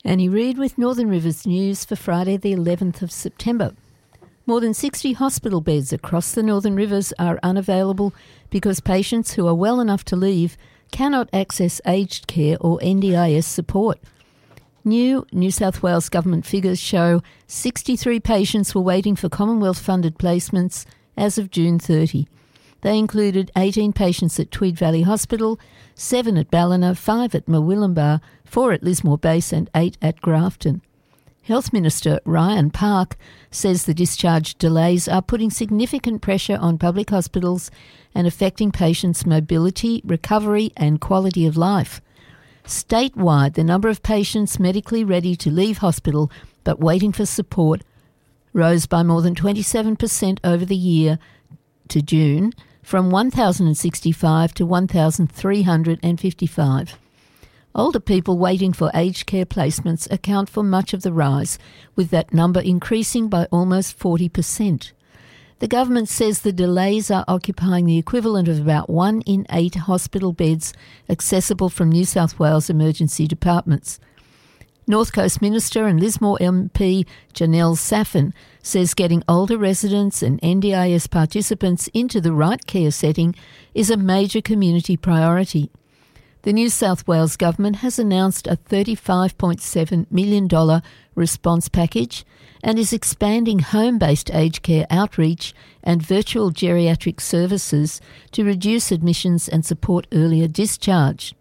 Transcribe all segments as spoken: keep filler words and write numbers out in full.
Annie Reid with Northern Rivers News for Friday the eleventh of September. More than sixty hospital beds across the Northern Rivers are unavailable because patients who are well enough to leave cannot access aged care or N D I S support. New New South Wales government figures show sixty-three patients were waiting for Commonwealth-funded placements as of June thirtieth. They included eighteen patients at Tweed Valley Hospital, seven at Ballina, five at Murwillumbah, four at Lismore Base and eight at Grafton. Health Minister Ryan Park says the discharge delays are putting significant pressure on public hospitals and affecting patients' mobility, recovery and quality of life. Statewide, the number of patients medically ready to leave hospital but waiting for support rose by more than twenty-seven percent over the year to June, from one thousand sixty-five to one thousand three hundred fifty-five. Older people waiting for aged care placements account for much of the rise, with that number increasing by almost forty percent. The government says the delays are occupying the equivalent of about one in eight hospital beds accessible from New South Wales emergency departments. North Coast Minister and Lismore M P Janelle Saffin says getting older residents and N D I S participants into the right care setting is a major community priority. The New South Wales Government has announced a thirty-five point seven million dollars response package and is expanding home-based aged care outreach and virtual geriatric services to reduce admissions and support earlier discharge.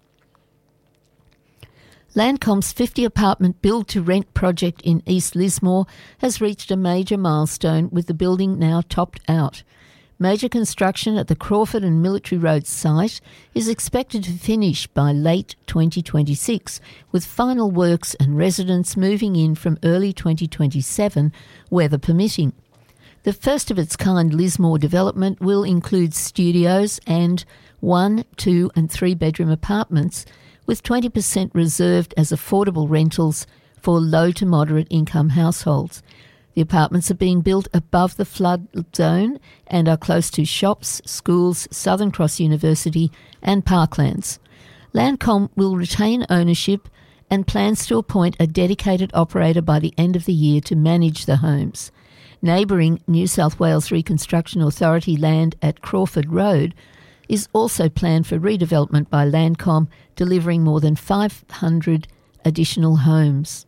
Landcom's fifty-apartment build-to-rent project in East Lismore has reached a major milestone, with the building now topped out. Major construction at the Crawford and Military Road site is expected to finish by late twenty twenty-six, with final works and residents moving in from early twenty twenty-seven, weather permitting. The first of its kind Lismore development will include studios and one, two and three bedroom apartments, with twenty percent reserved as affordable rentals for low to moderate income households. The apartments are being built above the flood zone and are close to shops, schools, Southern Cross University and parklands. Landcom will retain ownership and plans to appoint a dedicated operator by the end of the year to manage the homes. Neighbouring New South Wales Reconstruction Authority land at Crawford Road is also planned for redevelopment by Landcom, delivering more than five hundred additional homes.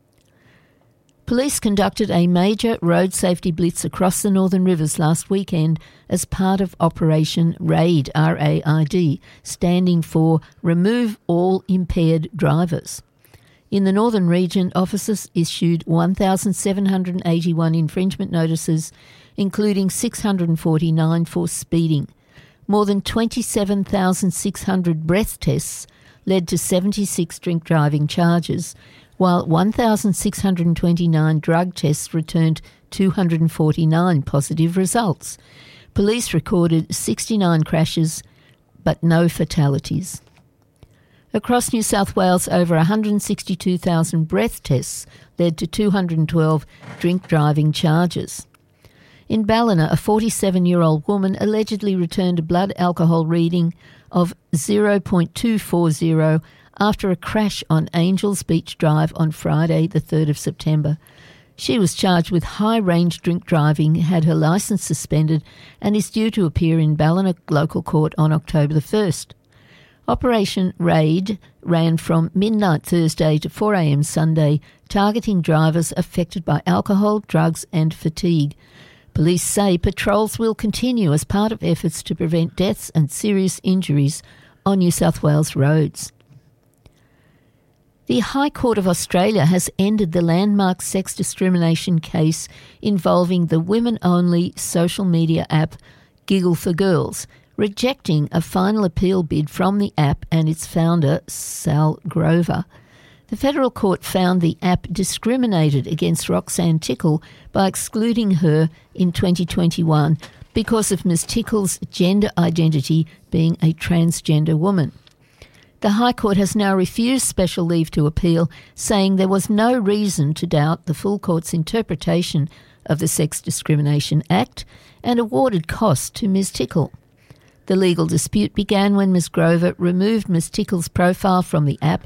Police conducted a major road safety blitz across the Northern Rivers last weekend as part of Operation RAID, R A I D, standing for Remove All Impaired Drivers. In the Northern region, officers issued one thousand seven hundred eighty-one infringement notices, including six hundred forty-nine for speeding. More than twenty-seven thousand six hundred breath tests led to seventy-six drink driving charges, while one thousand six hundred twenty-nine drug tests returned two hundred forty-nine positive results. Police recorded sixty-nine crashes, but no fatalities. Across New South Wales, over one hundred sixty-two thousand breath tests led to two hundred twelve drink driving charges. In Ballina, a forty-seven-year-old woman allegedly returned a blood alcohol reading of zero point two four zero after a crash on Angels Beach Drive on Friday, the third of September. She was charged with high-range drink driving, had her licence suspended, and is due to appear in Ballina Local Court on October the first. Operation RAID ran from midnight Thursday to four a.m. Sunday, targeting drivers affected by alcohol, drugs and fatigue. Police say patrols will continue as part of efforts to prevent deaths and serious injuries on New South Wales roads. The High Court of Australia has ended the landmark sex discrimination case involving the women-only social media app Giggle for Girls, rejecting a final appeal bid from the app and its founder, Sal Grover. The federal court found the app discriminated against Roxanne Tickle by excluding her in twenty twenty-one because of Miz Tickle's gender identity being a transgender woman. The High Court has now refused special leave to appeal, saying there was no reason to doubt the full court's interpretation of the Sex Discrimination Act and awarded costs to Miz Tickle. The legal dispute began when Miz Grover removed Miz Tickle's profile from the app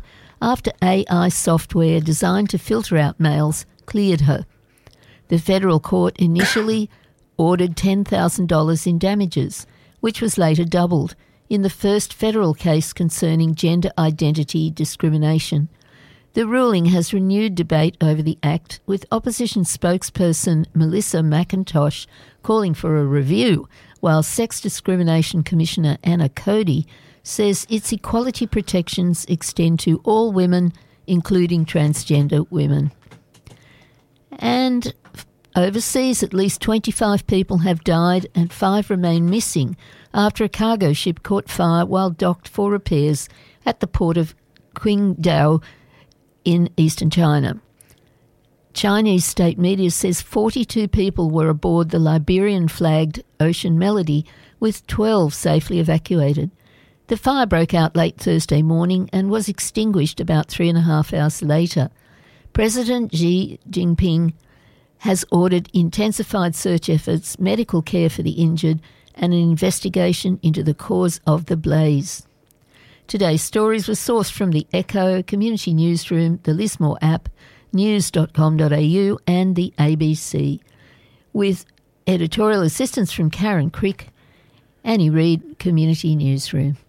after A I software designed to filter out males cleared her. The federal court initially ordered ten thousand dollars in damages, which was later doubled, in the first federal case concerning gender identity discrimination. The ruling has renewed debate over the act, with opposition spokesperson Melissa McIntosh calling for a review, while Sex Discrimination Commissioner Anna Cody says its equality protections extend to all women, including transgender women. And overseas, at least twenty-five people have died and five remain missing after a cargo ship caught fire while docked for repairs at the port of Qingdao in eastern China. Chinese state media says forty-two people were aboard the Liberian-flagged Ocean Melody, with twelve safely evacuated. The fire broke out late Thursday morning and was extinguished about three and a half hours later. President Xi Jinping has ordered intensified search efforts, medical care for the injured, and an investigation into the cause of the blaze. Today's stories were sourced from the Echo, Community Newsroom, the Lismore app, news dot com dot a u and the A B C, with editorial assistance from Karen Crick. Annie Reid, Community Newsroom.